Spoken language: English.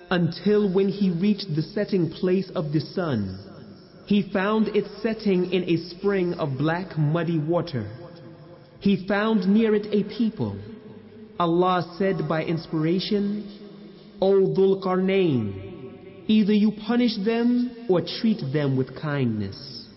until when he reached the setting place of the sun, he found it setting in a spring of black muddy water. He found near it a people. Allah said by inspiration, O Dhul Qarnayn, either you punish them or treat them with kindness.